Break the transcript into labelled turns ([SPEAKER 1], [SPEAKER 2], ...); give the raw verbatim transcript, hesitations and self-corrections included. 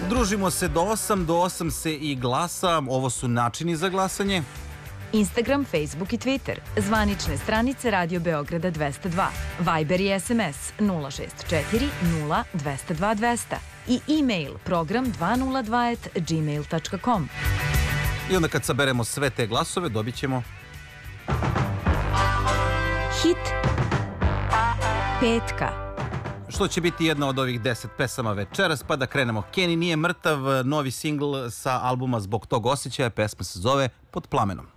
[SPEAKER 1] Družimo se do osam, do osam se i glasa. Ovo su načini za glasanje.
[SPEAKER 2] Instagram, Facebook i Twitter. Zvanične stranice Radio Beograda dvesta dva. Viber i S M S nula šest četiri nula dvesta dva dvesta. I e-mail program dvesta nula dva at gmail tačka com.
[SPEAKER 1] I onda kad saberemo sve te glasove dobit ćemo
[SPEAKER 2] hit petka.
[SPEAKER 1] Što će biti jedna od ovih deset pesama večeras, pa da krenemo. Kenny nije mrtav, novi singl sa albuma Zbog tog osjećaja, pesma se zove Pod plamenom.